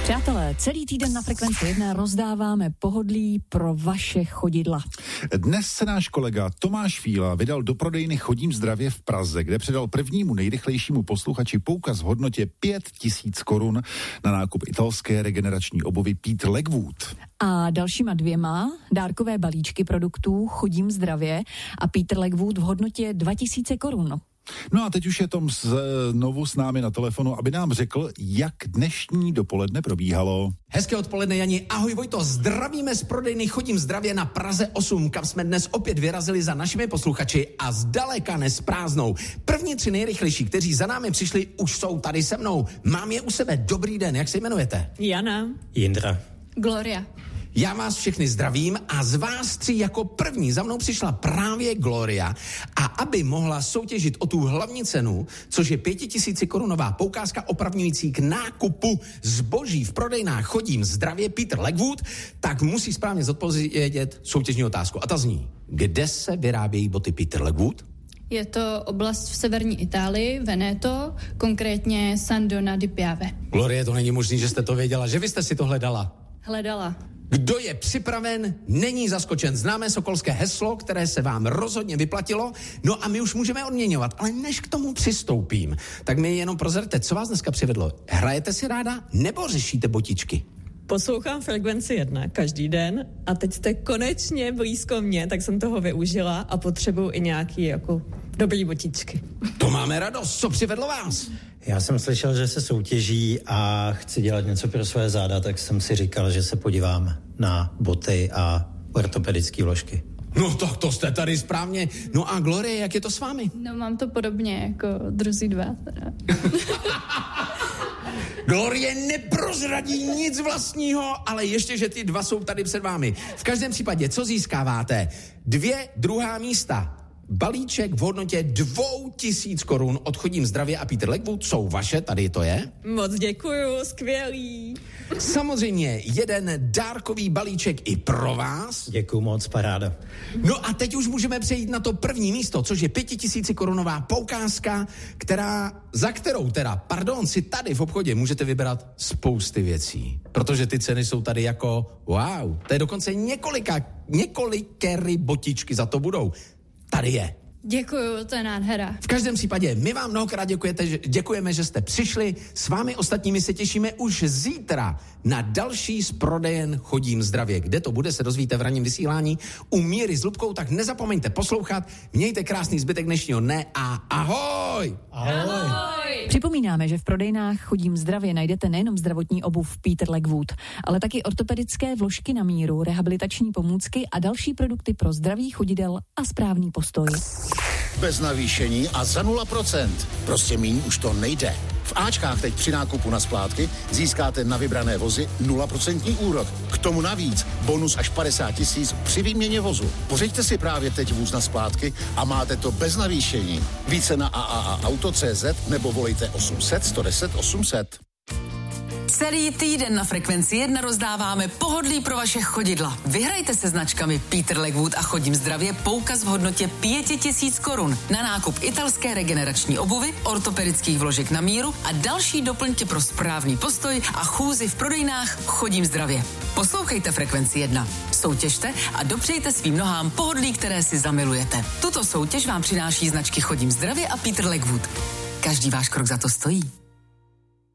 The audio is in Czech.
Přátelé, celý týden na Frekvenci 1 rozdáváme pohodlí pro vaše chodidla. Dnes se náš kolega Tomáš Fíla vydal do prodejny Chodím zdravě v Praze, kde předal prvnímu nejrychlejšímu posluchači poukaz v hodnotě 5 000 korun na nákup italské regenerační obuvy Peter Legwood. A dalšíma 2 dárkové balíčky produktů Chodím zdravě a Peter Legwood v hodnotě 2000 korun. No a teď už je Tom znovu s námi na telefonu, aby nám řekl, jak dnešní dopoledne probíhalo. Hezké odpoledne, Jani. Ahoj, Vojto. Zdravíme z prodejny Chodím zdravě na Praze 8, kam jsme dnes opět vyrazili za našimi posluchači a zdaleka nesprázdnou. První 3 nejrychlejší, kteří za námi přišli, už jsou tady se mnou. Mám je u sebe. Dobrý den, jak se jmenujete? Jana. Jindra. Gloria. Já vás všechny zdravím a z vás 3 jako první za mnou přišla právě Gloria a aby mohla soutěžit o tu hlavní cenu, což je 5 000 korunová poukázka opravňující k nákupu zboží v prodejnách Chodím zdravě Peter Legwood, tak musí správně zodpovědět soutěžní otázku. A ta zní, kde se vyrábějí boty Peter Legwood? Je to oblast v severní Itálii, Veneto, konkrétně San Dona di Piave. Glorie, to není možný, že jste to věděla, že vy jste si to hledala. Hledala. Kdo je připraven, není zaskočen. Známé sokolské heslo, které se vám rozhodně vyplatilo. No a my už můžeme odměňovat, ale než k tomu přistoupím, tak mi jenom prozerte, co vás dneska přivedlo. Hrajete si ráda nebo řešíte botičky? Poslouchám Frekvenci 1 každý den a teď jste konečně blízko mě, tak jsem toho využila a potřebuju i nějaký jako dobrý botičky. To máme radost. Co přivedlo vás? Já jsem slyšel, že se soutěží a chci dělat něco pro své záda, tak jsem si říkal, že se podívám na boty a ortopedické vložky. No tak to jste tady správně. No a Glorie, jak je to s vámi? No mám to podobně jako druzí 2 teda. Glorie neprozradí nic vlastního, ale ještě, že ty 2 jsou tady před vámi. V každém případě, co získáváte? 2 druhá místa. Balíček v hodnotě 2000 korun od Chodím zdravě a Peter Legwood jsou vaše, tady to je. Moc děkuju, skvělý. Samozřejmě 1 dárkový balíček i pro vás. Děkuju moc, paráda. No a teď už můžeme přejít na to první místo, což je 5 000 korunová poukázka, za kterou si tady v obchodě můžete vybrat spousty věcí. Protože ty ceny jsou tady jako wow, to je dokonce několikery botičky za to budou. Tady je. Děkuju, to je nádhera. V každém případě my vám mnohokrát děkujeme, že jste přišli. S vámi ostatními se těšíme už zítra na další z prodejen Chodím zdravě. Kde to bude, se dozvíte v ranním vysílání u Míry s Lubkou, tak nezapomeňte poslouchat. Mějte krásný zbytek dnešního dne a ahoj! Ahoj! Připomínáme, že v prodejnách Chodím zdravě najdete nejenom zdravotní obuv Peter Legwood, ale taky ortopedické vložky na míru, rehabilitační pomůcky a další produkty pro zdraví chodidel a správný postoj. Bez navýšení a za 0%. Prostě míň už to nejde. V Ačkách teď při nákupu na splátky získáte na vybrané vozy 0% úrok. K tomu navíc bonus až 50 000 při výměně vozu. Pořiďte si právě teď vůz na splátky a máte to bez navýšení. Více na AAAauto.cz nebo volejte 800 110 800. Celý týden na Frekvenci 1 rozdáváme pohodlí pro vaše chodidla. Vyhrajte se značkami Peter Legwood a Chodím zdravě poukaz v hodnotě 5 000 korun na nákup italské regenerační obuvy, ortopedických vložek na míru a další doplňky pro správný postoj a chůzi v prodejnách Chodím zdravě. Poslouchejte Frekvenci 1, soutěžte a dopřejte svým nohám pohodlí, které si zamilujete. Tuto soutěž vám přináší značky Chodím zdravě a Peter Legwood. Každý váš krok za to stojí.